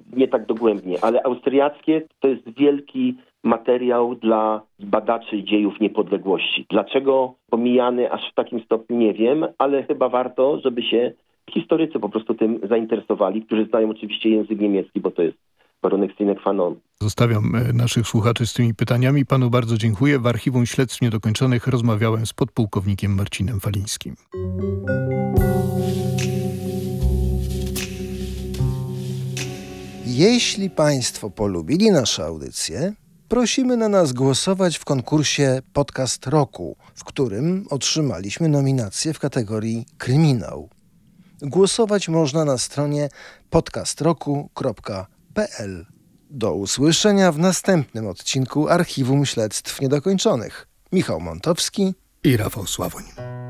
nie tak dogłębnie, ale austriackie to jest wielki materiał dla badaczy dziejów niepodległości. Dlaczego pomijany aż w takim stopniu nie wiem, ale chyba warto, żeby się historycy po prostu tym zainteresowali, którzy znają oczywiście język niemiecki, bo to jest warunek sine qua non. Zostawiam naszych słuchaczy z tymi pytaniami. Panu bardzo dziękuję. W Archiwum Śledztw Niedokończonych rozmawiałem z podpułkownikiem Marcinem Walińskim. Jeśli Państwo polubili nasze audycje, prosimy na nas głosować w konkursie Podcast Roku, w którym otrzymaliśmy nominację w kategorii Kryminał. Głosować można na stronie podcastroku.pl. Do usłyszenia w następnym odcinku Archiwum Śledztw Niedokończonych. Michał Montowski i Rafał Sławoń.